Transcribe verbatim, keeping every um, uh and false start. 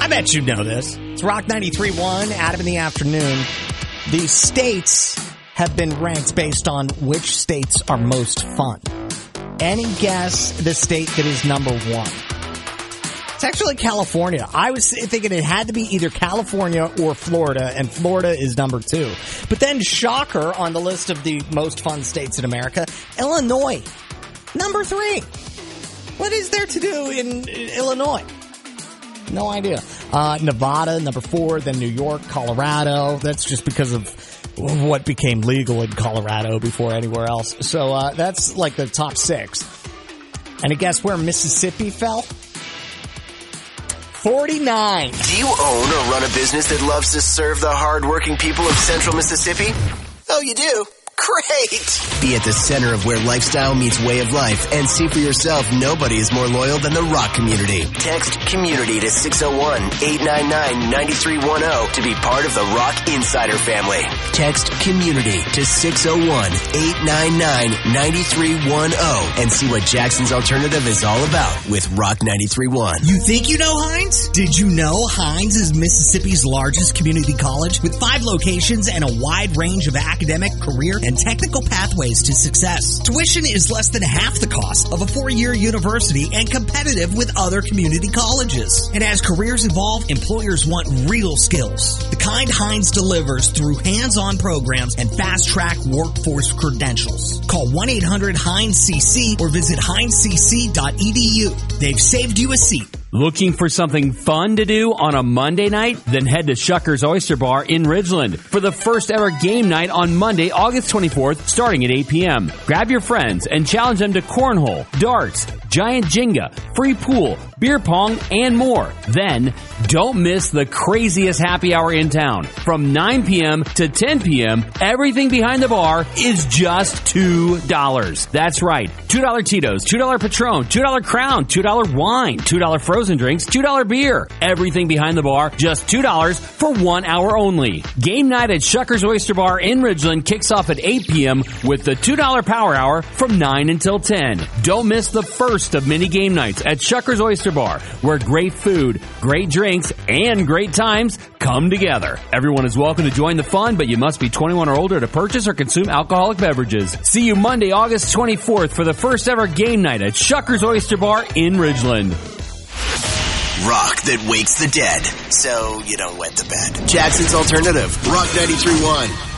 I bet you know this. It's Rock ninety-three point one, Adam in the afternoon. The states have been ranked based on which states are most fun. Any guess the state that is number one? It's actually California. I was thinking it had to be either California or Florida, and Florida is number two. But then, shocker, on the list of the most fun states in America, Illinois, number three. What is there to do in Illinois? No idea. Uh, Nevada, number four, then New York, Colorado. That's just because of what became legal in Colorado before anywhere else. So uh, that's like the top six. And I guess where Mississippi fell? forty-nine. Do you own or run a business that loves to serve the hardworking people of Central Mississippi? Oh, you do? Great! Be at the center of where lifestyle meets way of life and see for yourself nobody is more loyal than the Rock community. Text COMMUNITY to six oh one, eight nine nine, nine three one oh to be part of the Rock Insider family. Text COMMUNITY to six oh one, eight nine nine, nine three one oh and see what Jackson's Alternative is all about with Rock ninety-three point one. You think you know Hines? Did you know Hines is Mississippi's largest community college with five locations and a wide range of academic, career, and technical pathways to success? Tuition is less than half the cost of a four-year university and competitive with other community colleges. And as careers evolve, employers want real skills, the kind Hines delivers through hands-on programs and fast-track workforce credentials. Call one eight hundred Hines C C or visit hines c c dot e d u. They've saved you a seat. Looking for something fun to do on a Monday night? Then head to Shuckers Oyster Bar in Ridgeland for the first ever game night on Monday, August twenty-fourth, starting at eight p.m. Grab your friends and challenge them to cornhole, darts, giant Jenga, free pool, beer pong, and more. Then, don't miss the craziest happy hour in town. From nine p.m. to ten p.m., everything behind the bar is just two dollars. That's right. two dollar Tito's, two dollar Patron, two dollar Crown, two dollar wine, two dollar frozen drinks, two dollar beer. Everything behind the bar, just two dollars for one hour only. Game night at Shuckers Oyster Bar in Ridgeland kicks off at eight p.m. with the two dollar Power Hour from nine until ten. Don't miss the first of many game nights at Shuckers Oyster Bar, where great food, great drinks, and great times come together. Everyone is welcome to join the fun, but you must be twenty-one or older to purchase or consume alcoholic beverages. See you Monday, August twenty-fourth for the first ever game night at Shuckers Oyster Bar in Ridgeland. Rock that wakes the dead, so you don't wet the bed. Jackson's Alternative, Rock ninety-three point one.